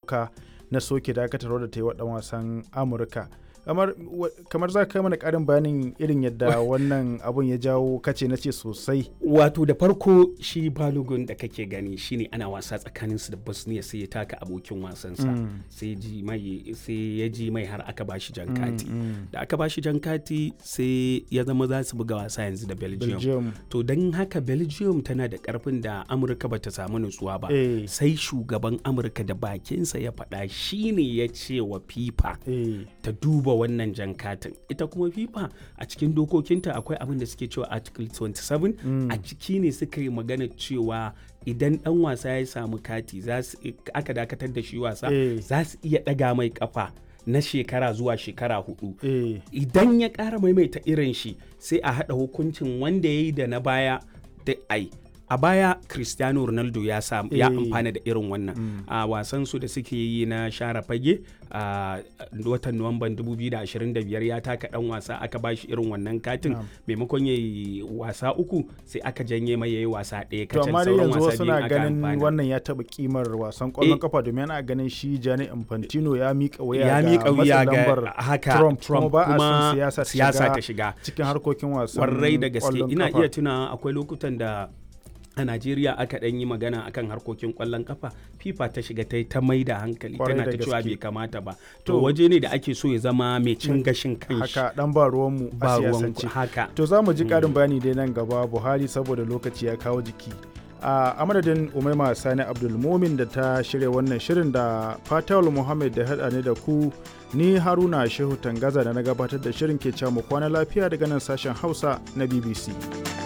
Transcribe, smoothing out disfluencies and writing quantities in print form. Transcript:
ɗauka na soke dakatarwa da ta yi wa ɗan wasan Amurka. Kamar za ka kai mana ƙarin bayanin irin yadda wannan abun ya jawo kace na ce sosai. Wato da farko shi Balogun da kake gani shine ana wasa tsakaninsu da Bosnia sai ya taka abokin wasansa sai ya ji mai har aka bashi jan kati. Da aka bashi jan kati sai ya zama za su buga wasa yanzu da Belgium. To don haka Belgium tana da karfin da Amurka ba ta samu nutsuwa ba. Sai shugaban Amurka da bakinsa ya faɗa shine ya ce wa FIFA ta duba wannan jan katin. Ita kuma FIFA a cikin dokokinta akwai abin da suke cewa Article 27 a ciki ne suka yi magana cewa idan dan wasa ya samu kati aka dakatar da shi wasa za su iya daga mai kafa na shekara zuwa shekara 4. Idan ya ƙara maimaita irin shi sai a haɗa hukuncin wanda ya yi da na baya da a baya Cristiano Ronaldo ya amfana da irin wannan a wasan su da suke yi na share fage a watan Nuwamban 2025 ya taka dan wasa aka bashi irin wannan katin maimakon yayi wasa 3 sai aka janye mai yayi wasa 1 kacal. To amma yanzu wasu na ganin wannan ya taba kimar wasan kwallon kafa domin ana ganin shi Gianni Infantino ya mika wuya ga Trump kuma siyasa ta shiga cikin harkokin wasan kwarai da gaske. Ina iya tuna akwai lokutan da a Najeriya aka ɗan yi magana akan harkokin ƙwallon kafa FIFA ta shiga ta mai da hankali tana ta cewa bai kamata ba. To waje ne da ake so ya zama mai cin gashin kanshi. Haka dan ba ruwanmu a siyasance. Haka. To za mu ji ƙarin bayani dai nan gaba Buhari saboda lokaci ya kawo jiki. A madadin Umaima Sani Abdulmumin da ta shirya wannan shirin da Fatawul Muhammad da haɗa ne da ku, ni Haruna Shehu Tangaza da na gabatar da shirin ke cewa mu kwana lafiya daga nan sashen Hausa na BBC.